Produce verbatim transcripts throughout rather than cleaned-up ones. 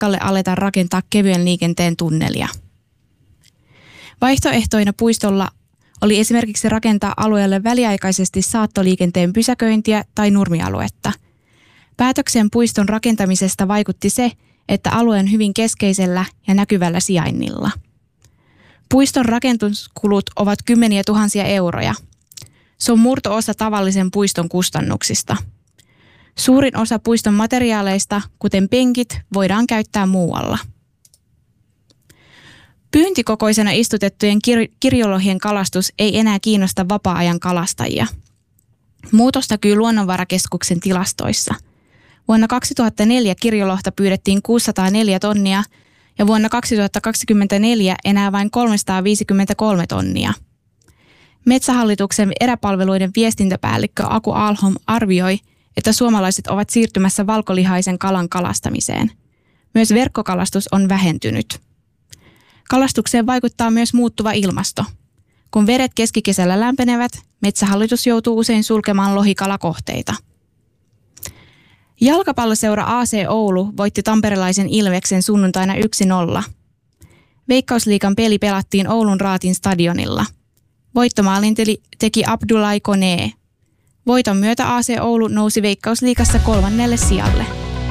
matkalle aletaan rakentaa kevyen liikenteen tunnelia. Vaihtoehtoina puistolla oli esimerkiksi rakentaa alueelle väliaikaisesti saattoliikenteen pysäköintiä tai nurmialuetta. Päätöksen puiston rakentamisesta vaikutti se, että alue on hyvin keskeisellä ja näkyvällä sijainnilla. Puiston rakennuskulut ovat kymmeniä tuhansia euroja. Se on murto-osa tavallisen puiston kustannuksista. Suurin osa puiston materiaaleista, kuten penkit, voidaan käyttää muualla. Pyyntikokoisena istutettujen kir- kirjolohien kalastus ei enää kiinnosta vapaa-ajan kalastajia. Muutos näkyy Luonnonvarakeskuksen tilastoissa. Vuonna kaksituhattaneljä kirjolohta pyydettiin kuusisataaneljä tonnia ja vuonna kaksituhattakaksikymmentäneljä enää vain kolmesataaviisikymmentäkolme tonnia. Metsähallituksen eräpalveluiden viestintäpäällikkö Aku Alholm arvioi, että suomalaiset ovat siirtymässä valkolihaisen kalan kalastamiseen. Myös verkkokalastus on vähentynyt. Kalastukseen vaikuttaa myös muuttuva ilmasto. Kun vedet keskikesällä lämpenevät, Metsähallitus joutuu usein sulkemaan lohikalakohteita. Jalkapalloseura A C Oulu voitti tamperelaisen Ilveksen sunnuntaina yksi nolla. Veikkausliigan peli pelattiin Oulun Raatin stadionilla. Voittomaalin teki Abdullah Konee. Voiton myötä A C Oulu nousi Veikkausliigassa kolmannelle sijalle.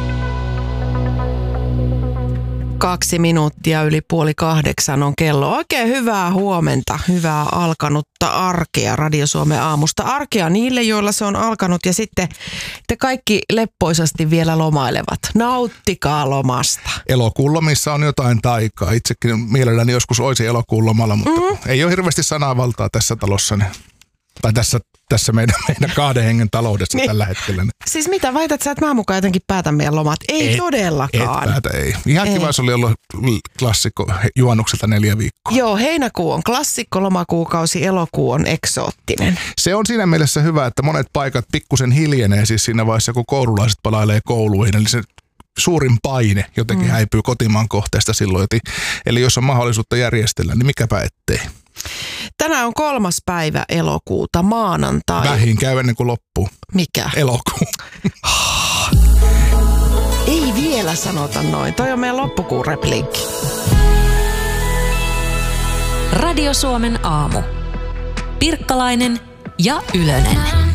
Kaksi minuuttia yli puoli kahdeksan on kello. Oikein hyvää huomenta, hyvää alkanutta arkea Radio Suomen aamusta. Arkea niille, joilla se on alkanut ja sitten te kaikki leppoisasti vielä lomailevat. Nauttikaa lomasta. Elokuun lomissa on jotain taikaa. Itsekin mielelläni joskus olisi elokuun lomalla, mutta mm. ei ole hirveästi sananvaltaa tässä talossa. Tai tässä, tässä meidän, meidän kahden hengen taloudessa niin. Tällä hetkellä. Siis mitä, väität sä, että mä mukaan jotenkin päätän meidän lomat? Ei et, todellakaan. Et päätä, ei. Ihan ei. Kiva se oli ollut klassikko juhannukselta neljä viikkoa. Joo, heinäkuu on klassikko, lomakuukausi, elokuu on eksoottinen. Se on siinä mielessä hyvä, että monet paikat pikkusen hiljenee siis siinä vaiheessa, kun koululaiset palailee kouluihin. Eli se suurin paine jotenkin mm. häipyy kotimaan kohteesta silloin. Eli jos on mahdollisuutta järjestellä, niin mikäpä ettei. Tänään on kolmas päivä elokuuta, maanantai. Vähin käy ennen kuin loppuu. Mikä? Elokuu. Ei vielä sanota noin. Toi on meidän loppukuun repliikki. Radio Suomen aamu. Pirkkalainen ja Ylönen.